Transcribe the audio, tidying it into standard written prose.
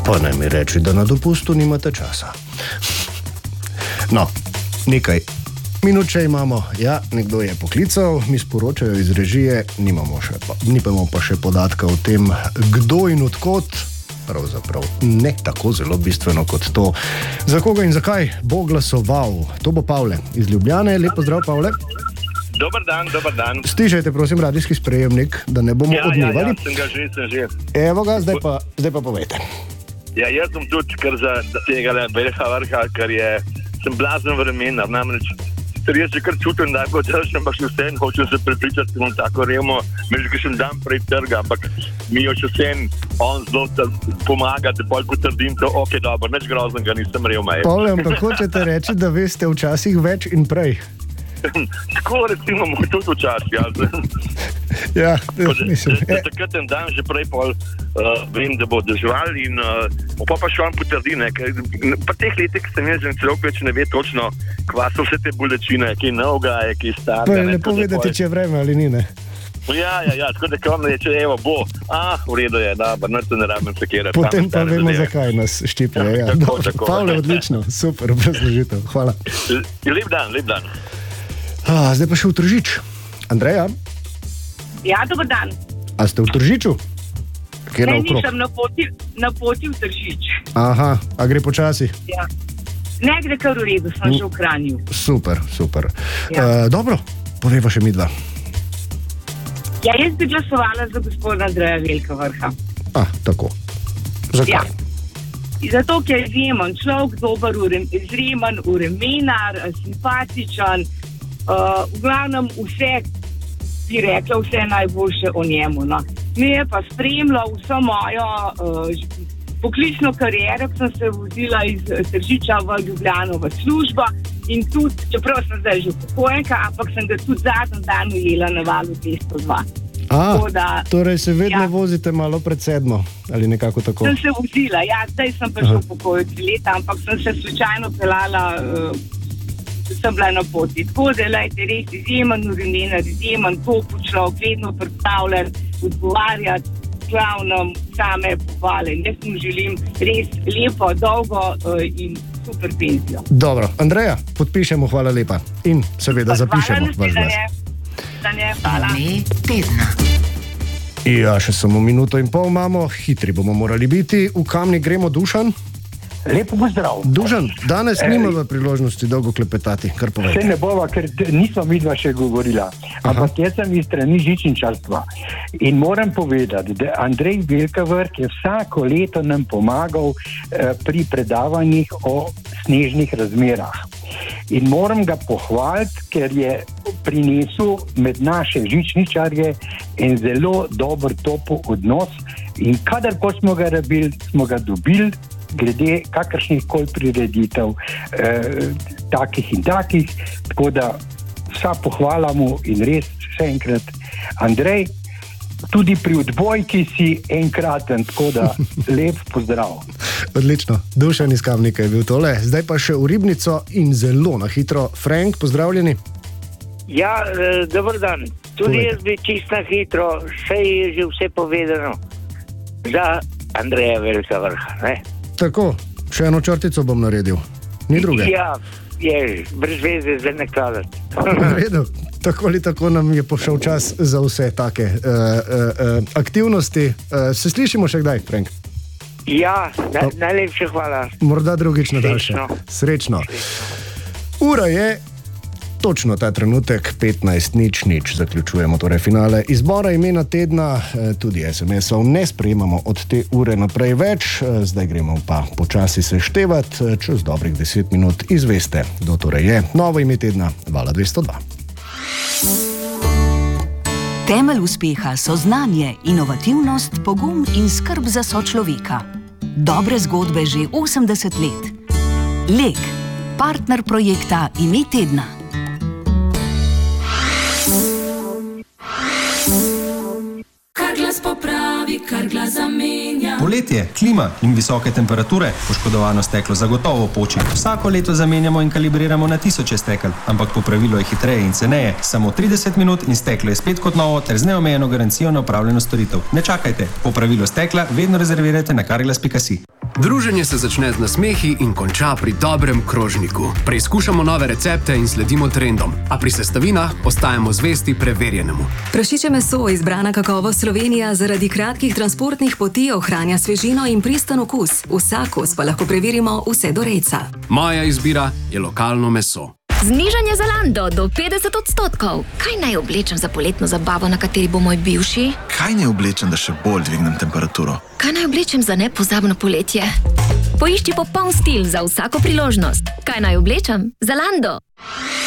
Pa ne mi reči, da na dopustu nimate časa. No, nekaj minut še imamo. Ja, nekdo je poklical, mi sporočajo iz režije, nimamo pa še podatka o tem, kdo in odkot. Pravzaprav ne tako zelo bistveno kot to. Za koga in zakaj bo glasoval? To bo Pavle iz Ljubljane. Lep pozdrav, Pavle. Dobar dan. Stišajte, prosim, radijski sprejemnik, da ne bomo odmevali. Ja, sem že. Evo ga, zdaj pa povejte. Ja, jaz sem tudi kar za tega Velika Vrha, ker sem blazen vremenar, namreč jaz že kar čutim, da bo držam, pa še vsem hočem se prepričati, da bom tako remo, že sem dan prej trga, ampak mi jo še vsem on zelo pomaga, da bolj potrdim to, ok, dobro, nič groznega, nisem rema. Pavle, ampak hočete reči, da veste včasih več in prej? Tako recimo tudi včasih, ja. Mislim. Takrat en dan že prej vem, da bo dežval in pa še on potrdi, pa teh letih sem jaz že celo več ne ve točno, kva so vse te bolečine, kaj novega je, kaj starega. Pa je lepo vedeti, če je vreme ali ni, ne? Ja, tako da on reče, evo, bo, v redu je, da, ne rabim sekirati. Potem pa vemo, zakaj nas štiplje. Ja. Tako. Pavle, odlično, super, obrazložitev, hvala. Lep dan. Zdaj pa še v Tržič. Andreja? Ja, dober dan. A ste v Tržiču? Ne, nisem na poti v Tržič. Aha, a gre počasi? Ja. Ne, gre kar v redu, sem že v Kranju. Super. Ja. Dobro, povejva še midva. Ja, jaz bi glasovala za gospoda Andreja Velika Vrha. Tako. Zakaj? Ja. Zato, ker je izjemen človek, dober, izjemen, vremenar, simpatičen, v glavnem vse bi rekla, vse najboljše o njemu. No. Mi je pa spremljal vso mojo poklicno kariero, ko sem se vozila iz Tržiča v Ljubljano v službo in tudi, čeprav sem zdaj že upokojenka, ampak sem ga tudi zadnji dan ujela na valu 202. Torej se vedno vozite malo pred 7, ali nekako tako? Sem se vozila, ja, zdaj sem pa že upokojenka leta, ampak sem se slučajno pelala, sem bila na poti. Tako da je res izjemen vremenar, izjemen topu človek, vedno predstavljen, odgovarjati glavnom same pohvale. Jaz mu želim res lepo, dolgo in super penzijo. Dobro, Andreja, podpišemo, hvala lepa. In seveda zapišemo vaš glas. Hvala. Tedna. Ja, še samo minuto in pol imamo, hitri bomo morali biti. V Kamnik gremo, Dušan? Lepo pozdrav. Dušan, danes nimamo priložnosti dolgo klepetati, kar povejte. Vse ne bova, ker nismo midva še govorila. Ampak jaz sem iz strani žičničarstva. In moram povedati, da Andrej Velika Vrh je vsako leto nam pomagal pri predavanjih o snežnih razmerah. In moram ga pohvaliti, ker je prinesel med naše žičničarje en zelo dober topel odnos in kadarkoli smo ga rabili, smo ga dobili, glede kakršnih koli prireditev, takih in takih, tako da vsa pohvala mu in res še enkrat, Andrej, tudi pri odbojki si enkraten, tako da lep pozdrav. Odlično, Dušan iz Kamnika je bil tole, zdaj pa še v Ribnico in zelo na hitro. Frank, pozdravljeni. Ja, dober dan. Tudi jaz bi čisto na hitro, še je že vse povedano za Andreja Velika Vrha, ne? Tako, še eno črtico bom naredil. Ni druge? Ja, je, brez veze za nekladati. V redu, tako ali tako nam je pošel čas za vse take aktivnosti. Se slišimo še kdaj, Frank? Ja, najlepše hvala. Morda drugič nadaljše. Srečno. Ura je točno ta trenutek 15:00, zaključujemo torej finale izbora imena tedna, tudi SMS-ov ne sprejemamo od te ure naprej več, zdaj gremo pa počasi seštevati, čez dobrih 10 minut izveste, kdo torej je novo ime tedna Vala 202. Temelj uspeha so znanje, inovativnost, pogum in skrb za sočloveka. Dobre zgodbe že 80 let. Lek, partner projekta Ime tedna. Kar glas popravi, kar glas zamenja. Poletje, klima in visoke temperature, poškodovano steklo zagotovo poči. Vsako leto zamenjamo in kalibriramo na tisoče stekel, ampak popravilo je hitreje in ceneje. Samo 30 minut in steklo je spet kot novo ter z neomejeno garancijo na opravljeno storitev. Ne čakajte, popravilo stekla vedno rezervirajte na carglass.si. Druženje se začne z nasmehi in konča pri dobrem krožniku. Preizkušamo nove recepte in sledimo trendom, a pri sestavinah ostajamo zvesti preverjenemu. Prašiče meso, izbrana kakovost Slovenija, zaradi kratkih transportnih poti ohranja svežino in pristen okus. Vsak kos pa lahko preverimo vse do rejca. Moja izbira je lokalno meso. Znižanje Zalando do 50%. Kaj naj oblečem za poletno zabavo, na kateri bo moj bivši? Kaj naj oblečem, da še bolj dvignem temperaturo? Kaj naj oblečem za nepozabno poletje? Poišči popoln stil za vsako priložnost. Kaj naj oblečem? Zalando.